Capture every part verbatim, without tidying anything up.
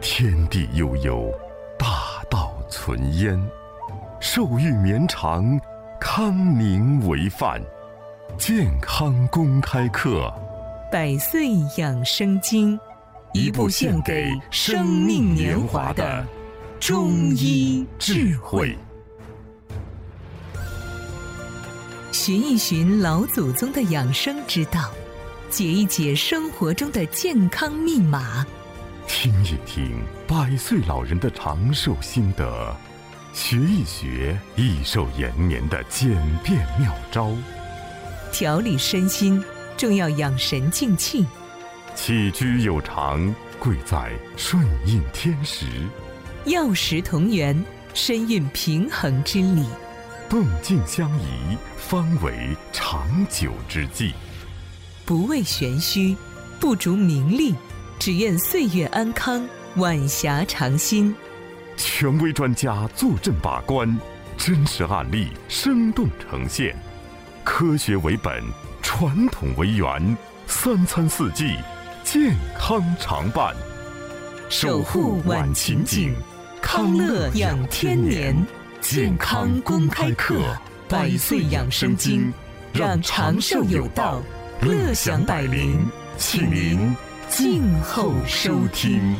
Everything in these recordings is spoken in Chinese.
天地悠悠，大道存焉。寿育绵长，康宁为范。健康公开课， 百岁养生经，一部献给生命年华的中医智慧。寻一寻老祖宗的养生之道，解一解生活中的健康密码， 听一听百岁老人的长寿心得，学一学益寿延年的简便妙招。 调理身心，重要养神静气。 起居有常，贵在顺应天时。 药食同源，身运平衡之理。 动静相宜，方为长久之计。 不为玄虚，不逐名利，只愿岁月安康，晚霞长新。 权威专家坐镇把关，真实案例生动呈现。科学为本，传统为源，三餐四季，健康常伴。 守护晚晴景，康乐养天年。健康公开课，百岁养生经，让长寿有道，乐享百龄。请您静候收听。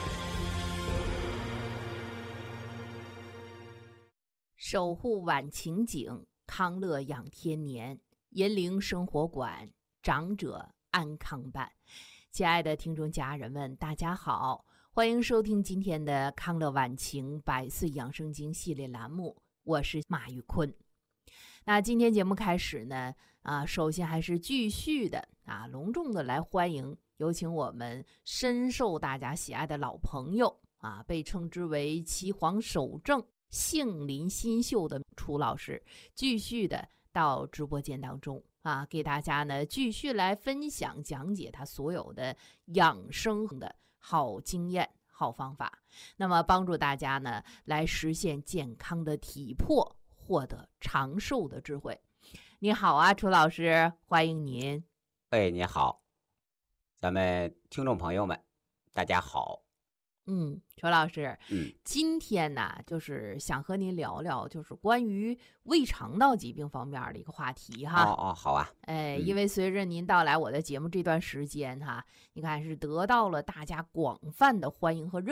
守护晚晴景，康乐养天年。银铃生活馆，长者安康伴。亲爱的听众家人们，大家好，欢迎收听今天的康乐晚晴百岁养生经系列栏目，我是马玉坤。那今天节目开始呢，啊，首先还是继续的啊，隆重的来欢迎，有请我们深受大家喜爱的老朋友啊，被称之为岐黄守正、杏林新秀的楚老师，继续的到直播间当中啊，给大家呢继续来分享讲解他所有的养生的好经验、好方法，那么帮助大家呢来实现健康的体魄，获得长寿的智慧。你好啊，楚老师，欢迎您。 哎，你好，咱们听众朋友们，大家好。 嗯，楚老师， 嗯， 今天呢，就是想和您聊聊，就是关于胃肠道疾病方面的一个话题哈。 哦哦，好啊。 哎， 嗯、 因为随着您到来我的节目这段时间哈，你看是得到了大家广泛的欢迎和认